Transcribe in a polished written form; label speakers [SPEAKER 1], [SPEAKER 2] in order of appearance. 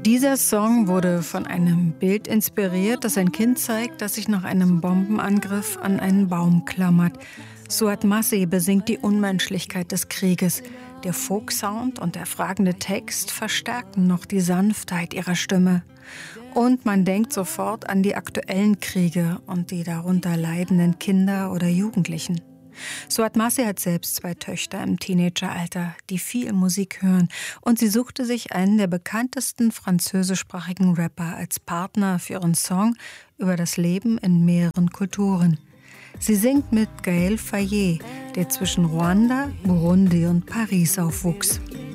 [SPEAKER 1] Dieser Song wurde von einem Bild inspiriert, das ein Kind zeigt, das sich nach einem Bombenangriff an einen Baum klammert. Suat Masih besingt die Unmenschlichkeit des Krieges. Der Folksound und der fragende Text verstärken noch die Sanftheit ihrer Stimme. Und man denkt sofort an die aktuellen Kriege und die darunter leidenden Kinder oder Jugendlichen. Suat Masih hat selbst 2 Töchter im Teenageralter, die viel Musik hören. Und sie suchte sich einen der bekanntesten französischsprachigen Rapper als Partner für ihren Song über das Leben in mehreren Kulturen. Sie singt mit Gaël Faye, der zwischen Ruanda, Burundi und Paris aufwuchs.